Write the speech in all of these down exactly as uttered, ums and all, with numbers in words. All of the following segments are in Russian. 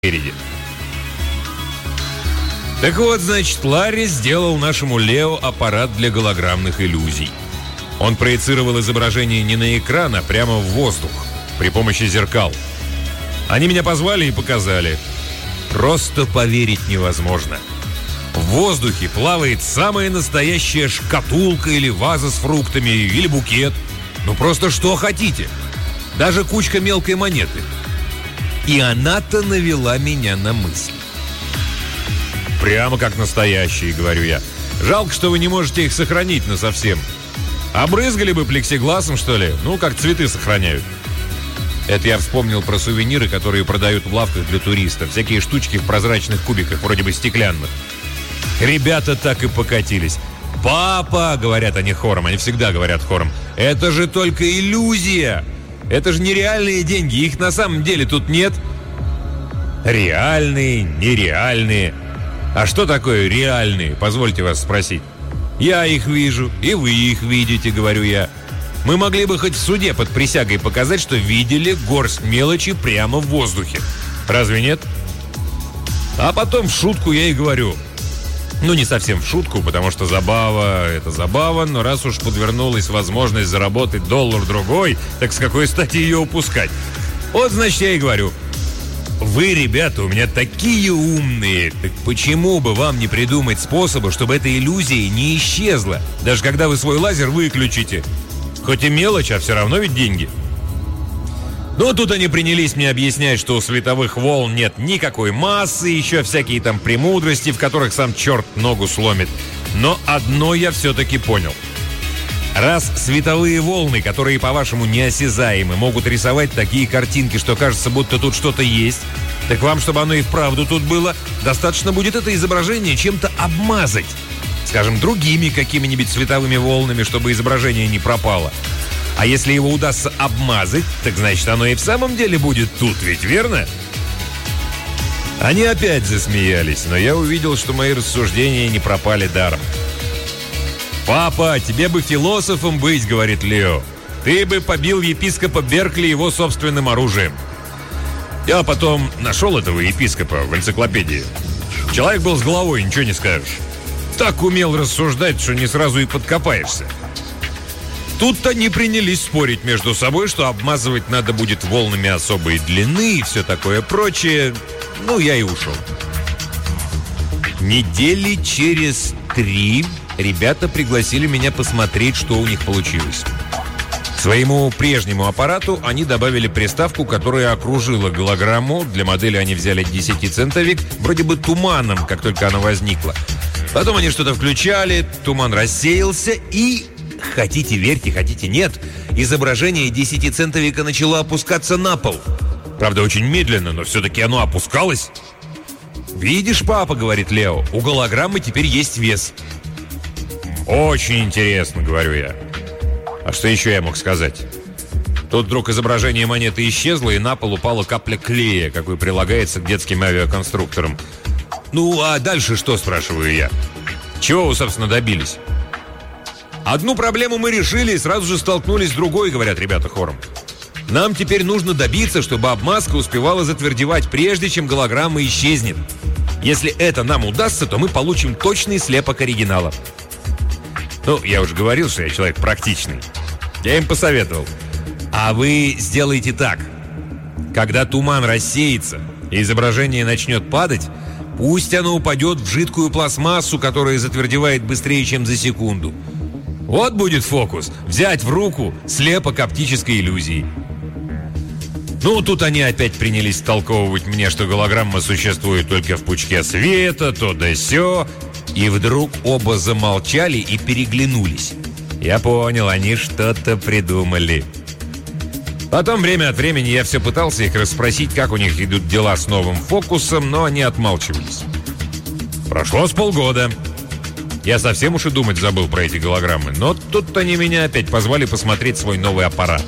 спереди. Так вот, значит, Ларри сделал нашему Лео аппарат для голограммных иллюзий. Он проецировал изображение не на экран, а прямо в воздух при помощи зеркал. Они меня позвали и показали. Просто поверить невозможно. В воздухе плавает самая настоящая шкатулка или ваза с фруктами, или букет. Ну просто что хотите. Даже кучка мелкой монеты. И она-то навела меня на мысль. Прямо как настоящие, говорю я. Жалко, что вы не можете их сохранить насовсем. Обрызгали бы плексигласом, что ли? Ну, как цветы сохраняют. Это я вспомнил про сувениры, которые продают в лавках для туристов. Всякие штучки в прозрачных кубиках, вроде бы стеклянных. Ребята так и покатились. «Папа!» — говорят они хором. Они всегда говорят хором. «Это же только иллюзия! Это же нереальные деньги, их на самом деле тут нет!» Реальные, нереальные. А что такое реальные, позвольте вас спросить? Я их вижу, и вы их видите, говорю я. Мы могли бы хоть в суде под присягой показать, что видели горсть мелочи прямо в воздухе. Разве нет? А потом в шутку я и говорю. Ну, не совсем в шутку, потому что забава – это забава, но раз уж подвернулась возможность заработать доллар-другой, так с какой стати ее упускать? Вот, значит, я и говорю. Вы, ребята, у меня такие умные. Так почему бы вам не придумать способа, чтобы эта иллюзия не исчезла, даже когда вы свой лазер выключите? Хоть и мелочь, а все равно ведь деньги. Ну, тут они принялись мне объяснять, что у световых волн нет никакой массы, еще всякие там премудрости, в которых сам черт ногу сломит. Но одно я все-таки понял. Раз световые волны, которые, по-вашему, неосязаемы, могут рисовать такие картинки, что кажется, будто тут что-то есть, так вам, чтобы оно и вправду тут было, достаточно будет это изображение чем-то обмазать. Скажем, другими какими-нибудь световыми волнами, чтобы изображение не пропало. А если его удастся обмазать, так значит, оно и в самом деле будет тут, ведь верно? Они опять засмеялись, но я увидел, что мои рассуждения не пропали даром. «Папа, тебе бы философом быть, — говорит Лео. Ты бы побил епископа Беркли его собственным оружием». Я потом нашел этого епископа в энциклопедии. Человек был с головой, ничего не скажешь. Так умел рассуждать, что не сразу и подкопаешься. Тут-то они принялись спорить между собой, что обмазывать надо будет волнами особой длины и все такое прочее. Ну, я и ушел. Недели через три ребята пригласили меня посмотреть, что у них получилось. К своему прежнему аппарату они добавили приставку, которая окружила голограмму. Для модели они взяли десятицентовик, вроде бы туманом, как только она возникла. Потом они что-то включали, туман рассеялся и... Хотите верьте, хотите нет, изображение десятицентовика начало опускаться на пол. Правда, очень медленно, но все-таки оно опускалось. «Видишь, папа, — говорит Лео, — у голограммы теперь есть вес». «Очень интересно, — говорю я. А что еще я мог сказать?» Тут вдруг изображение монеты исчезло, и на пол упала капля клея, какой прилагается к детским авиаконструкторам. «Ну, а дальше что?» — спрашиваю я. «Чего вы, собственно, добились?» «Одну проблему мы решили и сразу же столкнулись с другой, — говорят ребята хором. Нам теперь нужно добиться, чтобы обмазка успевала затвердевать, прежде чем голограмма исчезнет. Если это нам удастся, то мы получим точный слепок оригинала». Ну, я уже говорил, что я человек практичный. Я им посоветовал. А вы сделайте так. Когда туман рассеется и изображение начнет падать, пусть оно упадет в жидкую пластмассу, которая затвердевает быстрее, чем за секунду. Вот будет фокус. Взять в руку слепок оптической иллюзии. Ну, тут они опять принялись толковывать мне, что голограмма существует только в пучке света, то да сё. И вдруг оба замолчали и переглянулись. Я понял, они что-то придумали. Потом время от времени я все пытался их расспросить, как у них идут дела с новым фокусом, но они отмалчивались. Прошло с полгода. Я совсем уж и думать забыл про эти голограммы, но тут они меня опять позвали посмотреть свой новый аппарат.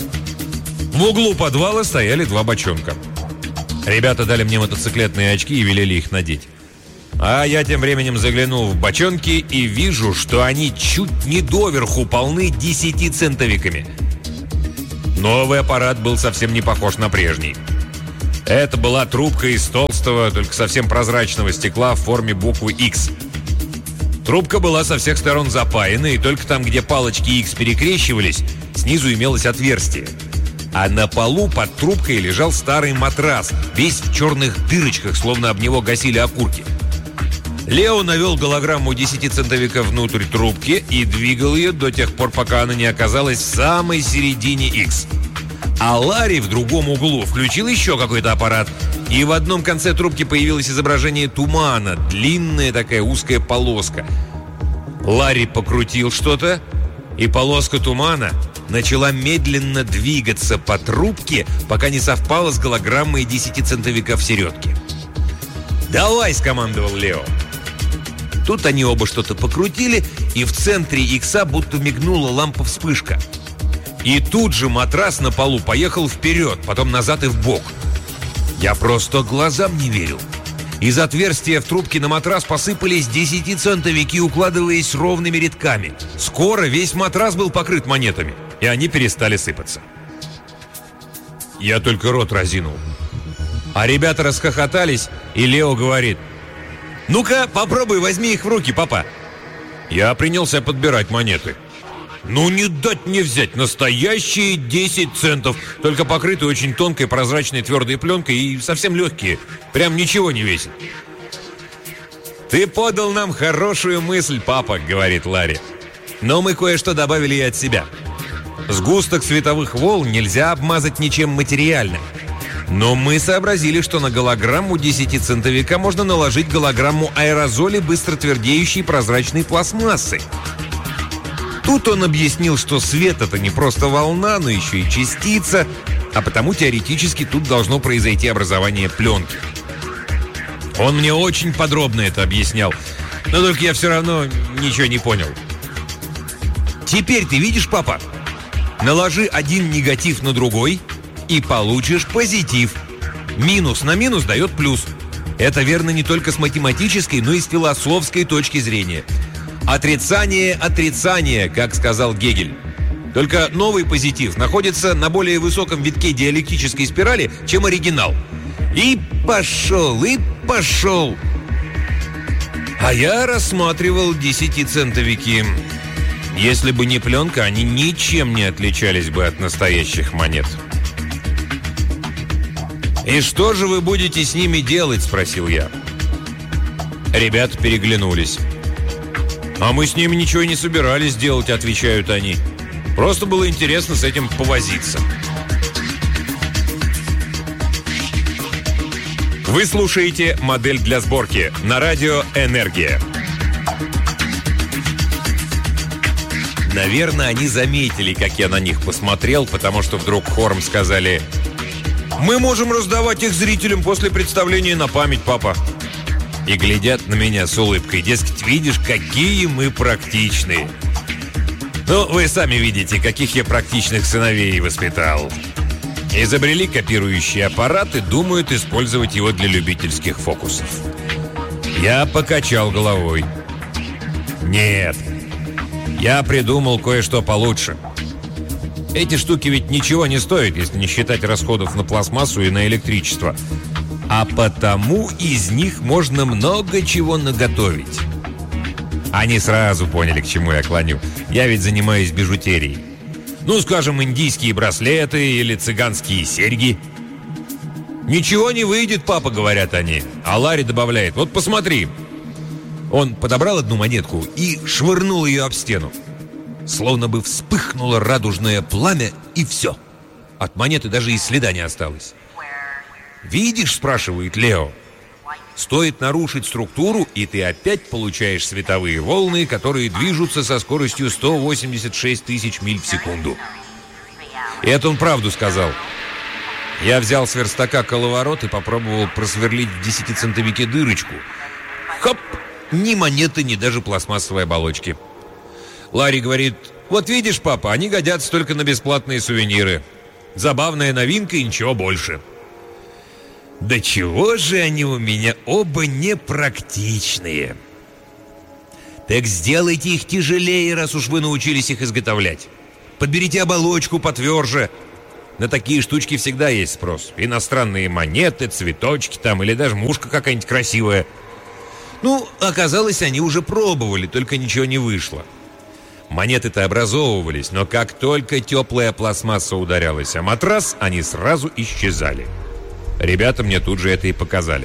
В углу подвала стояли два бочонка. Ребята дали мне мотоциклетные очки и велели их надеть. А я тем временем заглянул в бочонки и вижу, что они чуть не доверху полны десятицентовиками. Новый аппарат был совсем не похож на прежний. Это была трубка из толстого, только совсем прозрачного стекла в форме буквы X. Трубка была со всех сторон запаяна, и только там, где палочки X перекрещивались, снизу имелось отверстие. А на полу под трубкой лежал старый матрас, весь в черных дырочках, словно об него гасили окурки. Лео навел голограмму десятицентовика внутрь трубки и двигал ее до тех пор, пока она не оказалась в самой середине X. А Ларри в другом углу включил еще какой-то аппарат, и в одном конце трубки появилось изображение тумана, длинная такая узкая полоска. Ларри покрутил что-то, и полоска тумана начала медленно двигаться по трубке, пока не совпала с голограммой десятицентовика в середке. «Давай!» — скомандовал Лео. Тут они оба что-то покрутили, и в центре икса будто мигнула лампа-вспышка. И тут же матрас на полу поехал вперед, потом назад и вбок. Я просто глазам не верил. Из отверстия в трубке на матрас посыпались десятицентовики, укладываясь ровными рядками. Скоро весь матрас был покрыт монетами, и они перестали сыпаться. Я только рот разинул. А ребята расхохотались, и Лео говорит: «Ну-ка, попробуй, возьми их в руки, папа». Я принялся подбирать монеты. Ну, не дать не взять. Настоящие десять центов. Только покрыты очень тонкой прозрачной твердой пленкой и совсем легкие. Прям ничего не весит. «Ты подал нам хорошую мысль, папа», — говорит Ларри. «Но мы кое-что добавили и от себя. Сгусток световых волн нельзя обмазать ничем материальным. Но мы сообразили, что на голограмму десятицентовика можно наложить голограмму аэрозоля быстротвердеющей прозрачной пластмассы». Тут он объяснил, что свет — это не просто волна, но еще и частица, а потому теоретически тут должно произойти образование пленки. Он мне очень подробно это объяснял, но только я все равно ничего не понял. «Теперь ты видишь, папа? Наложи один негатив на другой и получишь позитив. Минус на минус дает плюс. Это верно не только с математической, но и с философской точки зрения. Отрицание – отрицание, как сказал Гегель. Только новый позитив находится на более высоком витке диалектической спирали, чем оригинал. И пошел, и пошел. А я рассматривал десятицентовики. Если бы не пленка, они ничем не отличались бы от настоящих монет. «И что же вы будете с ними делать?» – спросил я. Ребята переглянулись. «А мы с ними ничего не собирались делать», — отвечают они. «Просто было интересно с этим повозиться». Вы слушаете «Модель для сборки» на радио «Энергия». Наверное, они заметили, как я на них посмотрел, потому что вдруг хором сказали: «Мы можем раздавать их зрителям после представления на память, папа». И глядят на меня с улыбкой, дескать, видишь, какие мы практичные. Ну, вы сами видите, каких я практичных сыновей воспитал. Изобрели копирующий аппарат и думают использовать его для любительских фокусов. Я покачал головой. Нет, я придумал кое-что получше. Эти штуки ведь ничего не стоят, если не считать расходов на пластмассу и на электричество. А потому из них можно много чего наготовить. Они сразу поняли, к чему я клоню. Я ведь занимаюсь бижутерией. Ну, скажем, индийские браслеты или цыганские серьги. «Ничего не выйдет, папа», — говорят они. А Ларри добавляет: «Вот посмотри». Он подобрал одну монетку и швырнул ее об стену. Словно бы вспыхнуло радужное пламя, и все. От монеты даже и следа не осталось. «Видишь?» — спрашивает Лео. «Стоит нарушить структуру, и ты опять получаешь световые волны, которые движутся со скоростью сто восемьдесят шесть тысяч миль в секунду». И это он правду сказал. Я взял с верстака коловорот и попробовал просверлить в десятицентовике дырочку. Хоп! Ни монеты, ни даже пластмассовой оболочки. Ларри говорит: «Вот видишь, папа, они годятся только на бесплатные сувениры. Забавная новинка и ничего больше». Да чего же они у меня оба непрактичные. Так сделайте их тяжелее, раз уж вы научились их изготовлять. Подберите оболочку потверже. На такие штучки всегда есть спрос. Иностранные монеты, цветочки там, или даже мушка какая-нибудь красивая. Ну, оказалось, они уже пробовали, только ничего не вышло. Монеты-то образовывались, но как только теплая пластмасса ударялась о матрас, они сразу исчезали. Ребята мне тут же это и показали.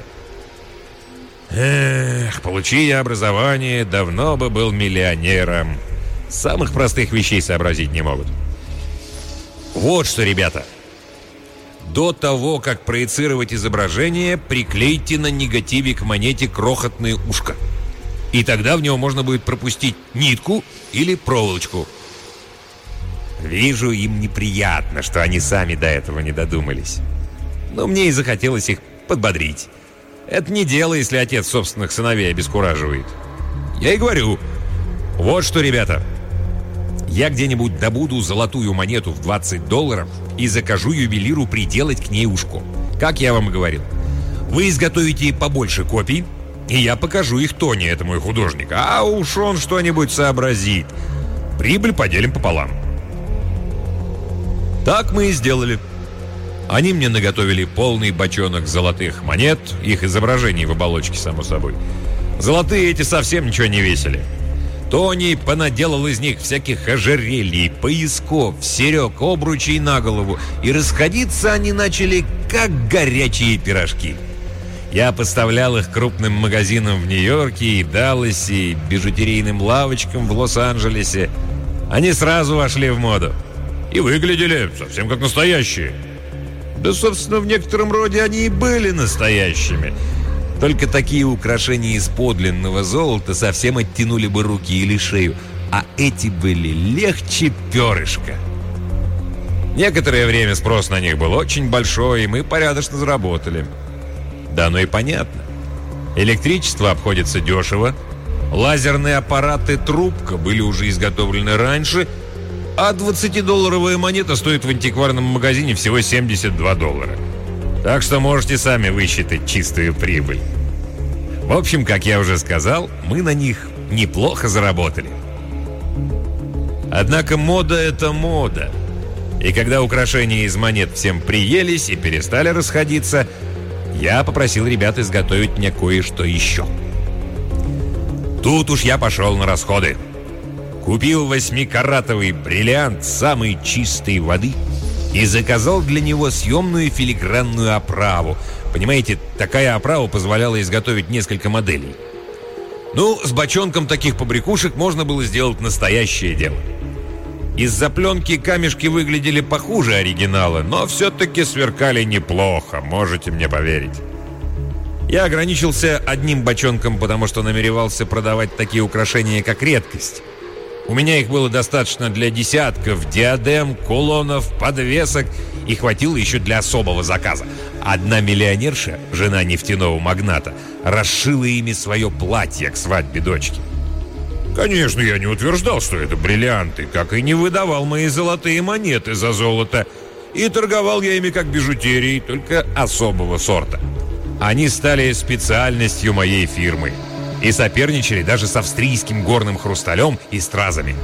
Эх, получи я образование, давно бы был миллионером. Самых простых вещей сообразить не могут. Вот что, ребята. До того, как проецировать изображение, приклейте на негативе к монете крохотное ушко. И тогда в него можно будет пропустить нитку или проволочку. Вижу, им неприятно, что они сами до этого не додумались. Но мне и захотелось их подбодрить. Это не дело, если отец собственных сыновей обескураживает. Я и говорю, вот что, ребята. Я где-нибудь добуду золотую монету в двадцать долларов и закажу ювелиру приделать к ней ушко. Как я вам и говорил. Вы изготовите побольше копий, и я покажу их Тони, это мой художник. А уж он что-нибудь сообразит. Прибыль поделим пополам. Так мы и сделали. Они мне наготовили полный бочонок золотых монет, их изображений в оболочке, само собой. Золотые эти совсем ничего не весили. Тони понаделал из них всяких ожерелий, поясков, серег, обручей на голову, и расходиться они начали, как горячие пирожки. Я поставлял их крупным магазинам в Нью-Йорке и Далласе, и бижутерийным лавочкам в Лос-Анджелесе. Они сразу вошли в моду. И выглядели совсем как настоящие. Да, собственно, в некотором роде они и были настоящими. Только такие украшения из подлинного золота совсем оттянули бы руки или шею. А эти были легче перышка. Некоторое время спрос на них был очень большой, и мы порядочно заработали. Да, ну и понятно. Электричество обходится дешево. Лазерные аппараты «Трубка» были уже изготовлены раньше, а двадцатидолларовая монета стоит в антикварном магазине всего семьдесят два доллара. Так что можете сами высчитать чистую прибыль. В общем, как я уже сказал, мы на них неплохо заработали. Однако мода — это мода. И когда украшения из монет всем приелись и перестали расходиться, я попросил ребят изготовить мне кое-что еще. Тут уж я пошел на расходы. Купил восьмикаратовый бриллиант самой чистой воды и заказал для него съемную филигранную оправу. Понимаете, такая оправа позволяла изготовить несколько моделей. Ну, с бочонком таких побрякушек можно было сделать настоящее дело. Из-за пленки камешки выглядели похуже оригинала, но все-таки сверкали неплохо, можете мне поверить. Я ограничился одним бочонком, потому что намеревался продавать такие украшения как редкость. У меня их было достаточно для десятков диадем, кулонов, подвесок и хватило еще для особого заказа. Одна миллионерша, жена нефтяного магната, расшила ими свое платье к свадьбе дочки. Конечно, я не утверждал, что это бриллианты, как и не выдавал мои золотые монеты за золото. И торговал я ими как бижутерией, только особого сорта. Они стали специальностью моей фирмы и соперничали даже с австрийским горным хрусталем и стразами.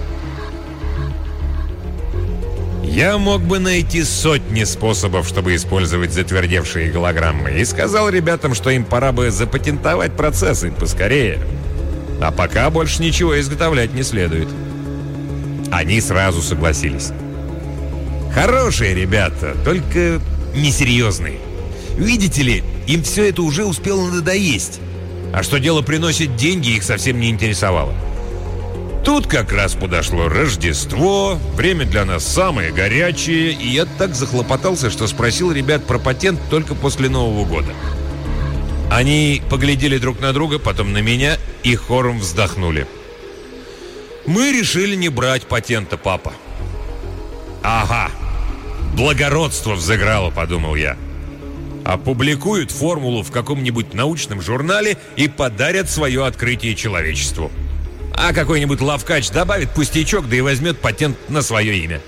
Я мог бы найти сотни способов, чтобы использовать затвердевшие голограммы, и сказал ребятам, что им пора бы запатентовать процессы поскорее. А пока больше ничего изготовлять не следует. Они сразу согласились. Хорошие ребята, только несерьезные. Видите ли, им все это уже успело надоесть. А что дело приносит деньги, их совсем не интересовало. Тут как раз подошло Рождество, время для нас самое горячее, и я так захлопотался, что спросил ребят про патент только после Нового года. Они поглядели друг на друга, потом на меня и хором вздохнули. Мы решили не брать патента, папа. Ага, благородство взыграло, подумал я. Опубликуют формулу в каком-нибудь научном журнале и подарят свое открытие человечеству. А какой-нибудь лавкач добавит пустячок, да и возьмет патент на свое имя.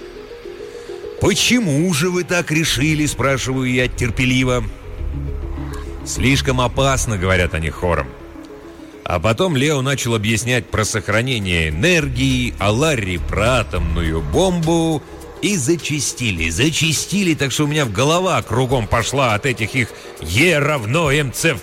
«Почему же вы так решили?» – спрашиваю я терпеливо. «Слишком опасно», — говорят они хором. А потом Лео начал объяснять про сохранение энергии, а Ларри про атомную бомбу. И зачистили, зачистили, так что у меня голова кругом пошла от этих их Е равно МЦ в